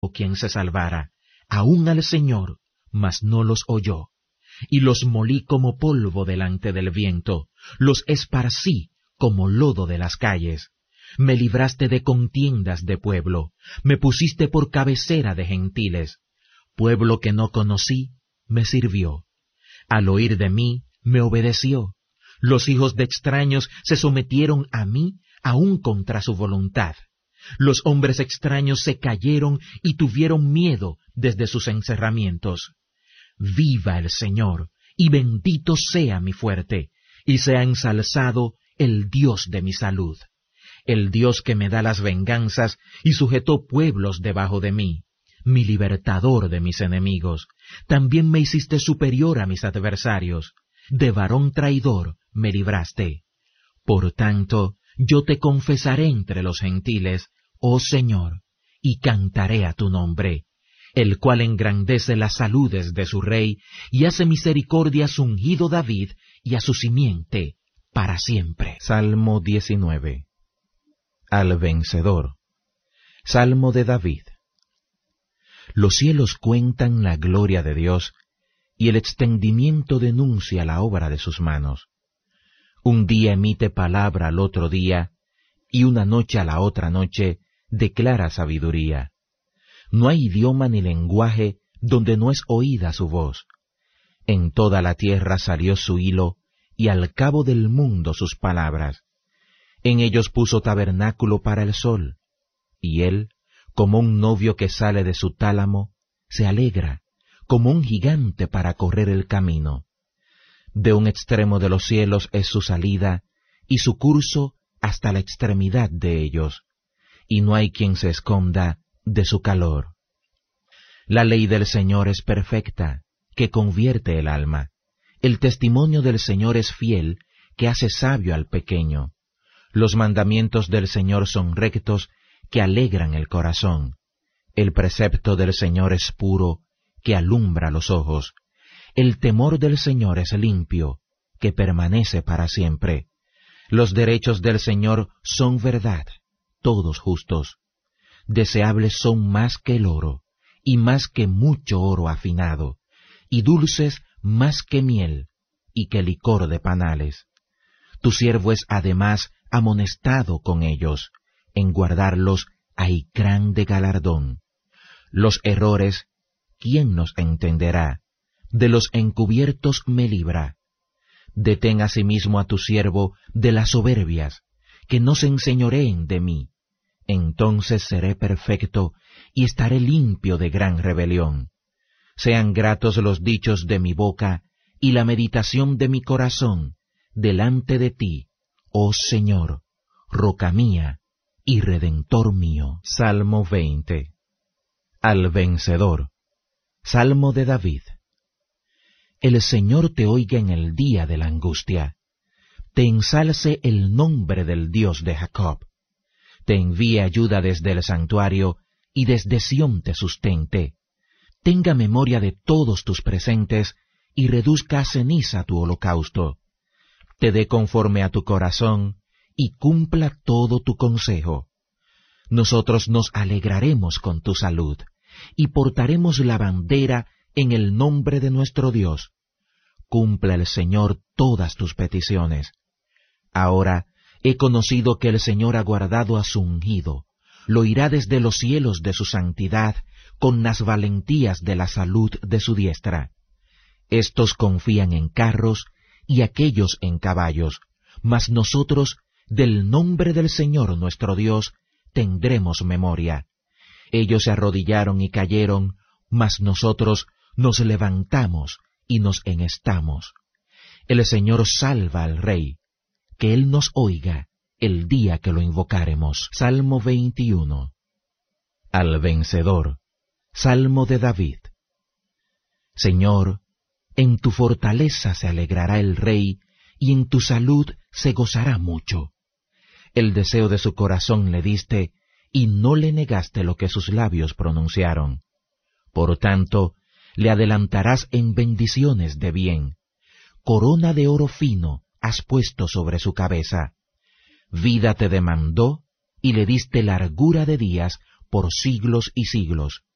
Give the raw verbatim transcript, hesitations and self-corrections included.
hubo quien se salvara, aun al Señor, mas no los oyó. Y los molí como polvo delante del viento, los esparcí como lodo de las calles. Me libraste de contiendas de pueblo, me pusiste por cabecera de gentiles. Pueblo que no conocí, me sirvió. Al oír de mí, me obedeció. Los hijos de extraños se sometieron a mí, aun contra su voluntad. Los hombres extraños se cayeron y tuvieron miedo desde sus encerramientos. Viva el Señor, y bendito sea mi fuerte, y sea ensalzado el Dios de mi salud. El Dios que me da las venganzas y sujetó pueblos debajo de mí, mi libertador de mis enemigos. También me hiciste superior a mis adversarios, de varón traidor me libraste. Por tanto, yo te confesaré entre los gentiles, oh Señor, y cantaré a tu nombre, el cual engrandece las saludes de su rey, y hace misericordia a su ungido David y a su simiente para siempre. Salmo diecinueve. Al vencedor. Salmo de David. Los cielos cuentan la gloria de Dios, y el extendimiento denuncia la obra de sus manos. Un día emite palabra al otro día, y una noche a la otra noche declara sabiduría. No hay idioma ni lenguaje donde no es oída su voz. En toda la tierra salió su hilo, y al cabo del mundo sus palabras. En ellos puso tabernáculo para el sol, y él, como un novio que sale de su tálamo, se alegra, como un gigante para correr el camino. De un extremo de los cielos es su salida, y su curso hasta la extremidad de ellos, y no hay quien se esconda de su calor. La ley del Señor es perfecta, que convierte el alma. El testimonio del Señor es fiel, que hace sabio al pequeño. Los mandamientos del Señor son rectos, que alegran el corazón. El precepto del Señor es puro, que alumbra los ojos. El temor del Señor es limpio, que permanece para siempre. Los derechos del Señor son verdad, todos justos. Deseables son más que el oro, y más que mucho oro afinado, y dulces más que miel, y que licor de panales. Tu siervo es además amonestado con ellos, en guardarlos hay grande galardón. Los errores, ¿quién nos entenderá? De los encubiertos me libra. Detén asimismo a tu siervo de las soberbias, que no se enseñoreen de mí. Entonces seré perfecto y estaré limpio de gran rebelión. Sean gratos los dichos de mi boca y la meditación de mi corazón delante de ti, oh Señor, roca mía y redentor mío. Salmo veinte. Al vencedor. Salmo de David. El Señor te oiga en el día de la angustia. Te ensalce el nombre del Dios de Jacob. Te envíe ayuda desde el santuario, y desde Sión te sustente. Tenga memoria de todos tus presentes, y reduzca a ceniza tu holocausto. Te dé conforme a tu corazón, y cumpla todo tu consejo. Nosotros nos alegraremos con tu salud, y portaremos la bandera en el nombre de nuestro Dios. Cumpla el Señor todas tus peticiones. Ahora he conocido que el Señor ha guardado a su ungido, lo irá desde los cielos de su santidad, con las valentías de la salud de su diestra. Estos confían en carros, y aquellos en caballos, mas nosotros, del nombre del Señor nuestro Dios, tendremos memoria. Ellos se arrodillaron y cayeron, mas nosotros nos levantamos y nos enhestamos. El Señor salva al Rey, que Él nos oiga el día que lo invocáremos. Salmo veintiuno. Al vencedor. Salmo de David. Señor, en tu fortaleza se alegrará el Rey, y en tu salud se gozará mucho. El deseo de su corazón le diste, y no le negaste lo que sus labios pronunciaron. Por tanto, le adelantarás en bendiciones de bien. Corona de oro fino has puesto sobre su cabeza. Vida te demandó, y le diste largura de días por siglos y siglos.